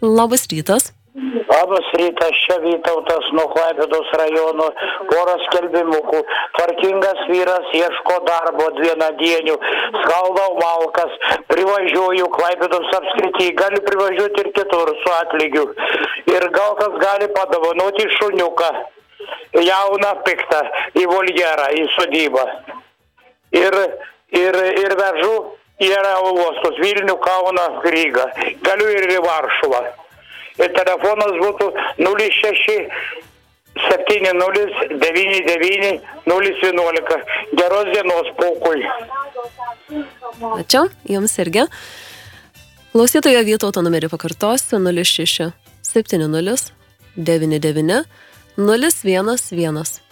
Labas rytas. Labas rytas, čia Vytautas nuo Klaipėdos rajono, porą skelbimukų. Tvarkingas vyras ieško darbo vienadienių, skaldau malkas, privažiuoju Klaipėdos apskrityje, galiu privažiuoti ir kitur su atlygiu. Ir gal kas gali padovanoti šuniuką, jauną piktą, į voljerą, į sodybą. Ir vežu į uostus Vilnių, Kauną, Rygą, galiu ir į Varšuvą. Ir telefonas būtų 06 70 99 011. Geros dienos, pokoj. Ačiū, jums irgi. Klausytojo Vytauto numerį pakartosiu 06 70 99 011.